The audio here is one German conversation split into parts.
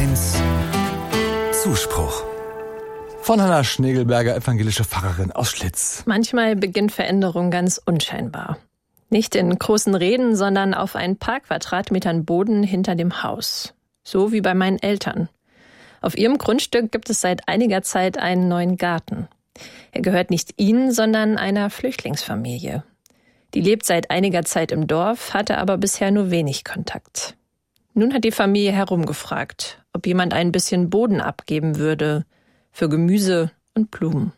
HR1 Zuspruch. Von Hanna Schnegelberger, evangelische Pfarrerin aus Schlitz. Manchmal beginnt Veränderung ganz unscheinbar. Nicht in großen Reden, sondern auf ein paar Quadratmetern Boden hinter dem Haus. So wie bei meinen Eltern. Auf ihrem Grundstück gibt es seit einiger Zeit einen neuen Garten. Er gehört nicht ihnen, sondern einer Flüchtlingsfamilie. Die lebt seit einiger Zeit im Dorf, hatte aber bisher nur wenig Kontakt. Nun hat die Familie herumgefragt, ob jemand ein bisschen Boden abgeben würde für Gemüse und Blumen.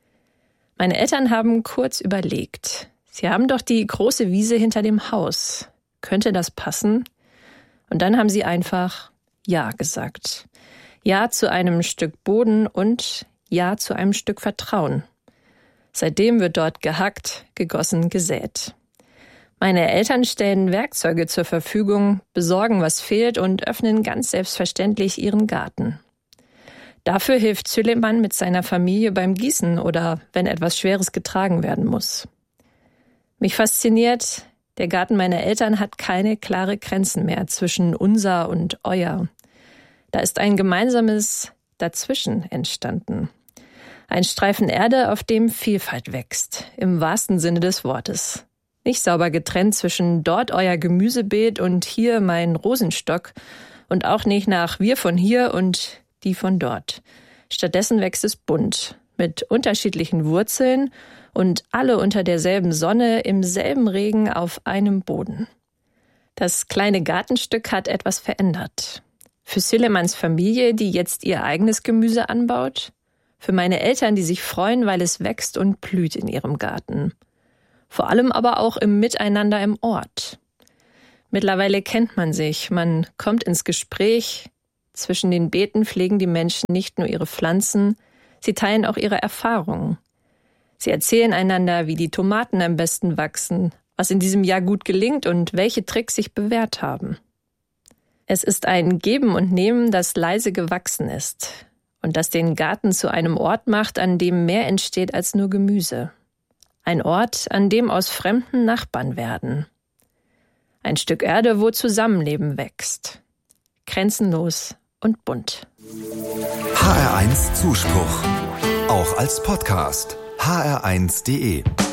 Meine Eltern haben kurz überlegt. Sie haben doch die große Wiese hinter dem Haus. Könnte das passen? Und dann haben sie einfach Ja gesagt. Ja zu einem Stück Boden und Ja zu einem Stück Vertrauen. Seitdem wird dort gehackt, gegossen, gesät. Meine Eltern stellen Werkzeuge zur Verfügung, besorgen, was fehlt und öffnen ganz selbstverständlich ihren Garten. Dafür hilft Süleyman mit seiner Familie beim Gießen oder wenn etwas Schweres getragen werden muss. Mich fasziniert, der Garten meiner Eltern hat keine klare Grenzen mehr zwischen unser und euer. Da ist ein gemeinsames Dazwischen entstanden. Ein Streifen Erde, auf dem Vielfalt wächst, im wahrsten Sinne des Wortes. Nicht sauber getrennt zwischen dort euer Gemüsebeet und hier mein Rosenstock und auch nicht nach wir von hier und die von dort. Stattdessen wächst es bunt, mit unterschiedlichen Wurzeln und alle unter derselben Sonne, im selben Regen auf einem Boden. Das kleine Gartenstück hat etwas verändert. Für Süleymans Familie, die jetzt ihr eigenes Gemüse anbaut. Für meine Eltern, die sich freuen, weil es wächst und blüht in ihrem Garten. Vor allem aber auch im Miteinander im Ort. Mittlerweile kennt man sich, man kommt ins Gespräch. Zwischen den Beeten pflegen die Menschen nicht nur ihre Pflanzen, sie teilen auch ihre Erfahrungen. Sie erzählen einander, wie die Tomaten am besten wachsen, was in diesem Jahr gut gelingt und welche Tricks sich bewährt haben. Es ist ein Geben und Nehmen, das leise gewachsen ist und das den Garten zu einem Ort macht, an dem mehr entsteht als nur Gemüse. Ein Ort, an dem aus Fremden Nachbarn werden. Ein Stück Erde, wo Zusammenleben wächst. Grenzenlos und bunt. HR1 Zuspruch. Auch als Podcast. hr1.de